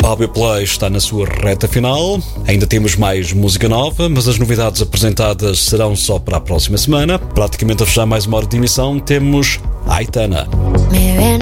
Power Play está na sua reta final. Ainda temos mais música nova, mas as novidades apresentadas serão só para a próxima semana. Praticamente a fechar mais uma hora de emissão, temos Aitana.